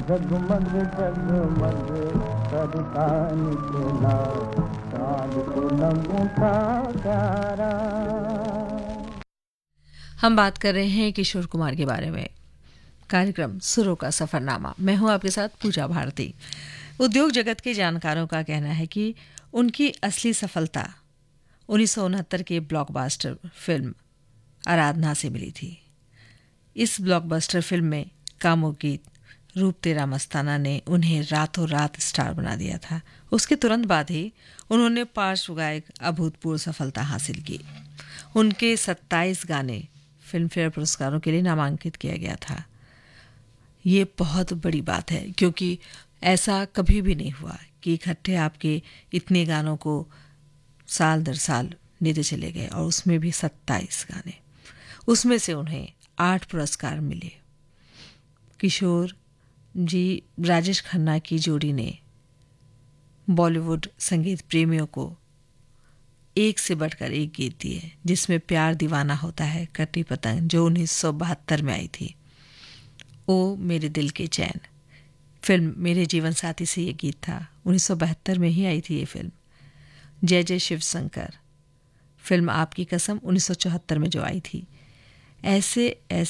जगमग जगमग करता निकला, चाँद को नमूं था प्यारा। हम बात कर रहे हैं किशोर कुमार के बारे में। कार्यक्रम सुरों का सफरनामा, मैं हूं आपके साथ पूजा भारती। उद्योग जगत के जानकारों का कहना है कि उनकी असली सफलता 1969 के ब्लॉकबस्टर फिल्म आराधना से मिली थी। इस ब्लॉकबस्टर फिल्म में कामो गीत रूप तेरा मस्ताना ने उन्हें रातों रात स्टार बना दिया था। उसके तुरंत बाद ही उन्होंने पार्श्व गायक अभूतपूर्व सफलता हासिल की। उनके 27 गाने फिल्म फेयर पुरस्कारों के लिए नामांकित किया गया था। ये बहुत बड़ी बात है क्योंकि ऐसा कभी भी नहीं हुआ कि इकट्ठे आपके इतने गानों को साल दर साल लेते चले गए, और उसमें भी 27 गाने। उसमें से उन्हें 8 पुरस्कार मिले। किशोर जी राजेश खन्ना की जोड़ी ने बॉलीवुड संगीत प्रेमियों को एक से बढ़कर एक गीत दिए, जिसमें प्यार दीवाना होता है, कटी पतंग जो 1972 में आई थी, ओ मेरे दिल के चैन, फिल्म मेरे जीवन साथी से ये गीत था, 1972 में ही आई थी ये फिल्म। जय जय शिव शंकर, फिल्म आपकी कसम 1974 में जो आई थी। ऐसे